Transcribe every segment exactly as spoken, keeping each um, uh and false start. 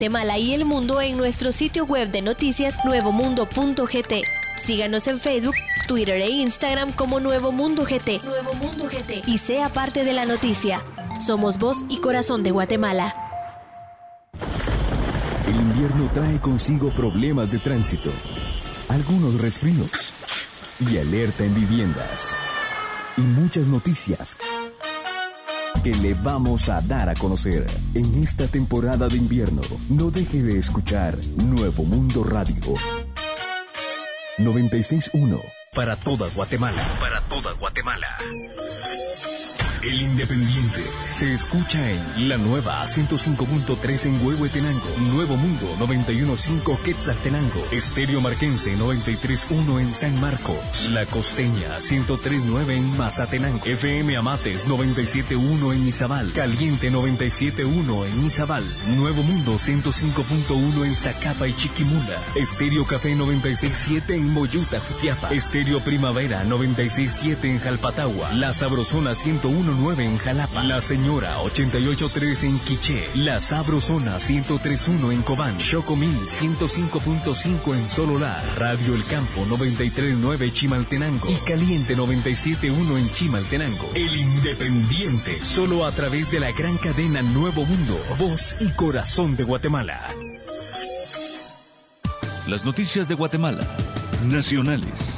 Guatemala y el mundo en nuestro sitio web de noticias nuevo mundo punto g t. Síganos en Facebook, Twitter e Instagram como Nuevo Mundo G T. Nuevo Mundo G T. Y sea parte de la noticia. Somos voz y corazón de Guatemala. El invierno trae consigo problemas de tránsito, algunos resfríos y alerta en viviendas. Y muchas noticias que le vamos a dar a conocer en esta temporada de invierno. No deje de escuchar Nuevo Mundo Radio noventa y seis punto uno para toda Guatemala. Para toda Guatemala. El Independiente se escucha en la nueva ciento cinco punto tres en Huehuetenango, Nuevo Mundo noventa y uno punto cinco Quetzaltenango, Estéreo Marquense noventa y tres punto uno en San Marcos, La Costeña ciento tres punto nueve en Mazatenango, F M Amates noventa y siete punto uno en Izabal, Caliente noventa y siete punto uno en Izabal, Nuevo Mundo ciento cinco punto uno en Zacapa y Chiquimula, Estéreo Café noventa y seis punto siete en Moyuta, Jutiapa, Estéreo Primavera noventa y seis punto siete en Jalpatagua, La Sabrosona ciento uno punto nueve en Jalapa, La Señora ochenta y ocho punto tres en Quiché, La Sabrosona ciento tres punto uno en Cobán, Chocomil ciento cinco punto cinco en Sololá, Radio El Campo noventa y tres punto nueve Chimaltenango y Caliente noventa y siete punto uno en Chimaltenango. El Independiente, solo a través de la gran cadena Nuevo Mundo, voz y corazón de Guatemala. Las noticias de Guatemala, nacionales.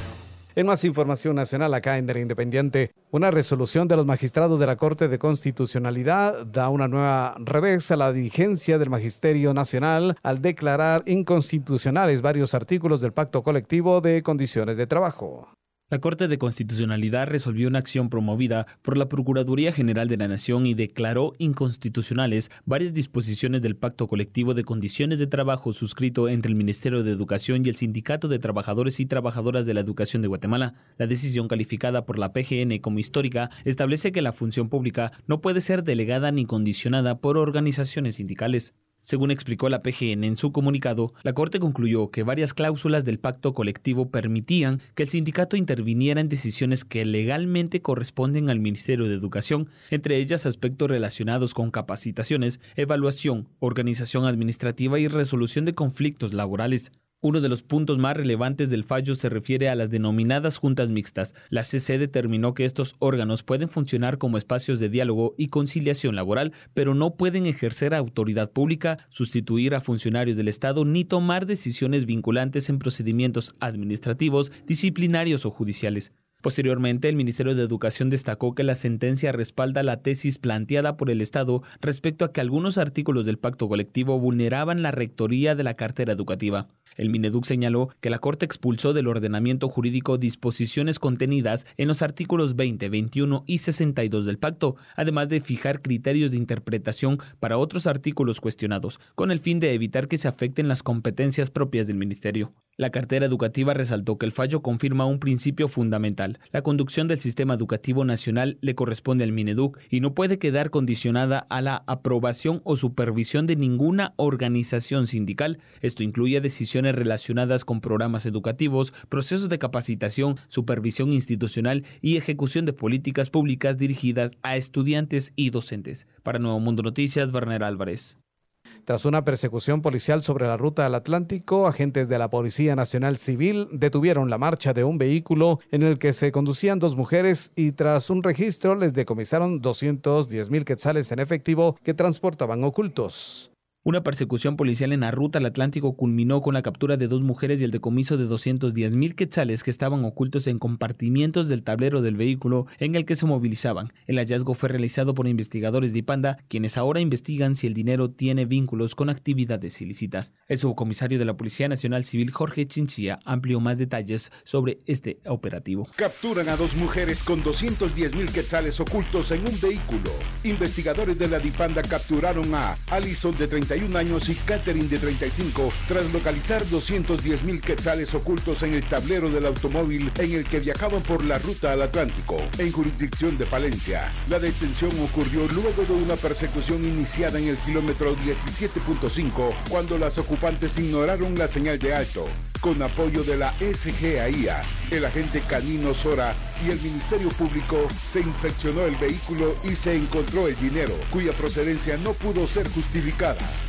En más información nacional acá en El Independiente, una resolución de los magistrados de la Corte de Constitucionalidad da una nueva revés a la dirigencia del Magisterio Nacional al declarar inconstitucionales varios artículos del Pacto Colectivo de Condiciones de Trabajo. La Corte de Constitucionalidad resolvió una acción promovida por la Procuraduría General de la Nación y declaró inconstitucionales varias disposiciones del Pacto Colectivo de Condiciones de Trabajo suscrito entre el Ministerio de Educación y el Sindicato de Trabajadores y Trabajadoras de la Educación de Guatemala. La decisión, calificada por la P G N como histórica, establece que la función pública no puede ser delegada ni condicionada por organizaciones sindicales. Según explicó la P G N en su comunicado, la Corte concluyó que varias cláusulas del pacto colectivo permitían que el sindicato interviniera en decisiones que legalmente corresponden al Ministerio de Educación, entre ellas aspectos relacionados con capacitaciones, evaluación, organización administrativa y resolución de conflictos laborales. Uno de los puntos más relevantes del fallo se refiere a las denominadas juntas mixtas. La C C determinó que estos órganos pueden funcionar como espacios de diálogo y conciliación laboral, pero no pueden ejercer autoridad pública, sustituir a funcionarios del Estado ni tomar decisiones vinculantes en procedimientos administrativos, disciplinarios o judiciales. Posteriormente, el Ministerio de Educación destacó que la sentencia respalda la tesis planteada por el Estado respecto a que algunos artículos del pacto colectivo vulneraban la rectoría de la cartera educativa. El Mineduc señaló que la Corte expulsó del ordenamiento jurídico disposiciones contenidas en los artículos veinte, veintiuno y sesenta y dos del pacto, además de fijar criterios de interpretación para otros artículos cuestionados, con el fin de evitar que se afecten las competencias propias del Ministerio. La cartera educativa resaltó que el fallo confirma un principio fundamental. La conducción del sistema educativo nacional le corresponde al Mineduc y no puede quedar condicionada a la aprobación o supervisión de ninguna organización sindical. Esto incluye decisiones relacionadas con programas educativos, procesos de capacitación, supervisión institucional y ejecución de políticas públicas dirigidas a estudiantes y docentes. Para Nuevo Mundo Noticias, Werner Álvarez. Tras una persecución policial sobre la ruta del Atlántico, agentes de la Policía Nacional Civil detuvieron la marcha de un vehículo en el que se conducían dos mujeres y tras un registro les decomisaron doscientos diez mil quetzales en efectivo que transportaban ocultos. Una persecución policial en la ruta al Atlántico culminó con la captura de dos mujeres y el decomiso de doscientos diez mil quetzales que estaban ocultos en compartimientos del tablero del vehículo en el que se movilizaban. El hallazgo fue realizado por investigadores de IPANDA, quienes ahora investigan si el dinero tiene vínculos con actividades ilícitas. El subcomisario de la Policía Nacional Civil, Jorge Chinchilla, amplió más detalles sobre este operativo. Capturan a dos mujeres con doscientos diez mil quetzales ocultos en un vehículo. Investigadores de la DIPANDA capturaron a Alison de treinta y un años y Catherine de treinta y cinco tras localizar doscientos diez mil quetzales ocultos en el tablero del automóvil en el que viajaban por la ruta al Atlántico, en jurisdicción de Palencia. La detención ocurrió luego de una persecución iniciada en el kilómetro diecisiete punto cinco, cuando las ocupantes ignoraron la señal de alto. Con apoyo de la S G A I A, el agente Canino Sora y el Ministerio Público, se inspeccionó el vehículo y se encontró el dinero, cuya procedencia no pudo ser justificada.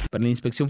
Para la Inspección